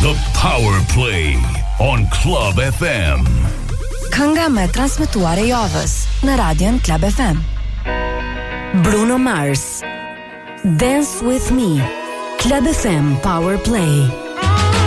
The Power Play on Club FM. Kënga me transmetuar e javës në radion Club FM. Bruno Mars, Dance With Me, Club FM Power Play.